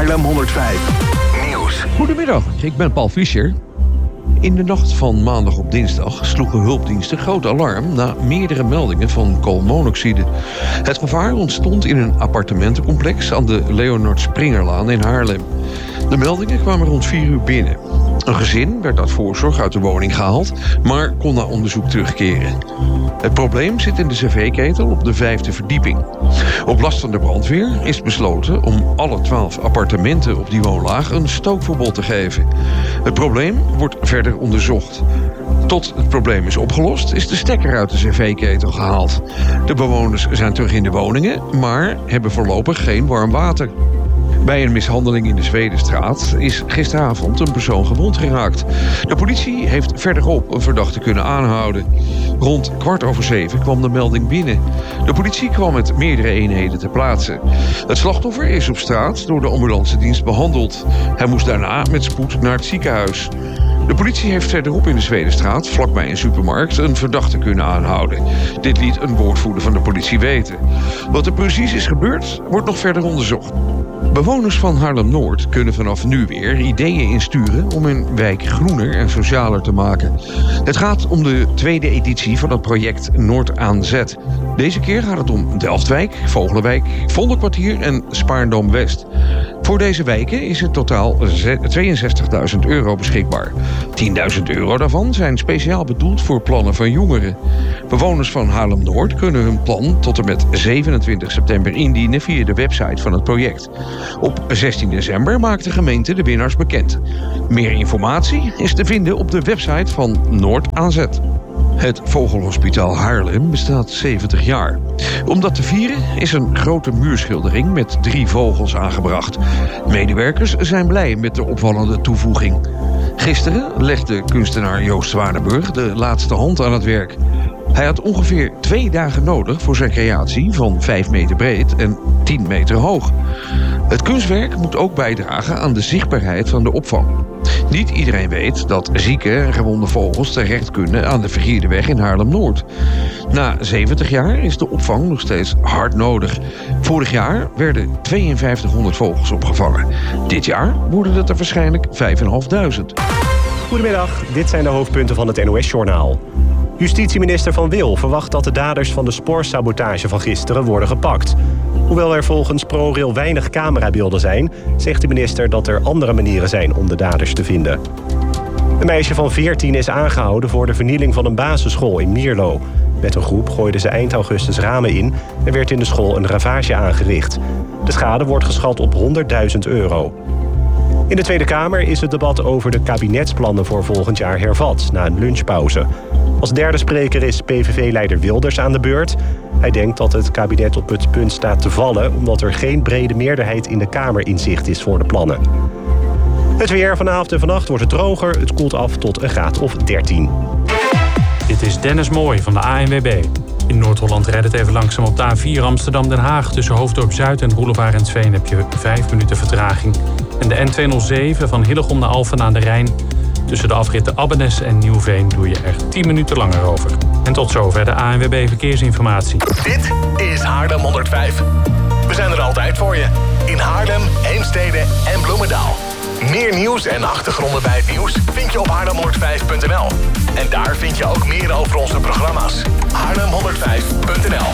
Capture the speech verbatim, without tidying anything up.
Haarlem honderdvijf Nieuws. Goedemiddag, ik ben Paul Fischer. In de nacht van maandag op dinsdag sloegen hulpdiensten groot alarm na meerdere meldingen van koolmonoxide. Het gevaar ontstond in een appartementencomplex aan de Leonard Springerlaan in Haarlem. De meldingen kwamen rond vier uur binnen. Een gezin werd uit voorzorg uit de woning gehaald, maar kon na onderzoek terugkeren. Het probleem zit in de cv-ketel op de vijfde verdieping. Op last van de brandweer is besloten om alle twaalf appartementen op die woonlaag een stookverbod te geven. Het probleem wordt verder onderzocht. Tot het probleem is opgelost, is de stekker uit de cv-ketel gehaald. De bewoners zijn terug in de woningen, maar hebben voorlopig geen warm water. Bij een mishandeling in de Zwedenstraat is gisteravond een persoon gewond geraakt. De politie heeft verderop een verdachte kunnen aanhouden. Rond kwart over zeven kwam de melding binnen. De politie kwam met meerdere eenheden ter plaatse. Het slachtoffer is op straat door de ambulancedienst behandeld. Hij moest daarna met spoed naar het ziekenhuis. De politie heeft verderop in de Zwedenstraat, vlakbij een supermarkt, een verdachte kunnen aanhouden. Dit liet een woordvoerder van de politie weten. Wat er precies is gebeurd, wordt nog verder onderzocht. Bewoners van Haarlem-Noord kunnen vanaf nu weer ideeën insturen om hun wijk groener en socialer te maken. Het gaat om de tweede editie van het project Noord aan Zet. Deze keer gaat het om Delftwijk, Vogelenwijk, Vondelkwartier en Spaarndam-West. Voor deze wijken is in totaal tweeënzestigduizend euro beschikbaar. tienduizend euro daarvan zijn speciaal bedoeld voor plannen van jongeren. Bewoners van Haarlem-Noord kunnen hun plan tot en met zevenentwintig september indienen via de website van het project. Op zestien december maakt de gemeente de winnaars bekend. Meer informatie is te vinden op de website van Noord aan Zet. Het Vogelhospitaal Haarlem bestaat zeventig jaar. Om dat te vieren is een grote muurschildering met drie vogels aangebracht. Medewerkers zijn blij met de opvallende toevoeging. Gisteren legde kunstenaar Joost Zwanenburg de laatste hand aan het werk. Hij had ongeveer twee dagen nodig voor zijn creatie van vijf meter breed en tien meter hoog. Het kunstwerk moet ook bijdragen aan de zichtbaarheid van de opvang. Niet iedereen weet dat zieke en gewonde vogels terecht kunnen aan de Vergierdeweg in Haarlem-Noord. Na zeventig jaar is de opvang nog steeds hard nodig. Vorig jaar werden tweeënvijftighonderd vogels opgevangen. Dit jaar worden het er waarschijnlijk vijfduizend vijfhonderd. Goedemiddag, dit zijn de hoofdpunten van het N O S-journaal. Justitieminister Van Wil verwacht dat de daders van de spoorsabotage van gisteren worden gepakt. Hoewel er volgens ProRail weinig camerabeelden zijn, zegt de minister dat er andere manieren zijn om de daders te vinden. Een meisje van veertien is aangehouden voor de vernieling van een basisschool in Mierlo. Met een groep gooiden ze eind augustus ramen in en werd in de school een ravage aangericht. De schade wordt geschat op honderdduizend euro. In de Tweede Kamer is het debat over de kabinetsplannen voor volgend jaar hervat, na een lunchpauze. Als derde spreker is P V V-leider Wilders aan de beurt. Hij denkt dat het kabinet op het punt staat te vallen, omdat er geen brede meerderheid in de Kamer in zicht is voor de plannen. Het weer vanavond en vannacht wordt het droger. Het koelt af tot een graad of dertien. Dit is Dennis Mooij van de A N W B. In Noord-Holland rijdt het even langzaam op de A vier Amsterdam-Den Haag. Tussen Hoofddorp Zuid en Boulevard Enschede heb je vijf minuten vertraging. En de N tweehonderdzeven van Hillegom naar Alphen aan de Rijn. Tussen de afritten Abbenes en Nieuwveen doe je er tien minuten langer over. En tot zover de A N W B Verkeersinformatie. Dit is Haarlem honderdvijf. We zijn er altijd voor je. In Haarlem, Heemstede en Bloemendaal. Meer nieuws en achtergronden bij het nieuws vind je op haarlem honderdvijf punt n l. En daar vind je ook meer over onze programma's. haarlem honderdvijf punt n l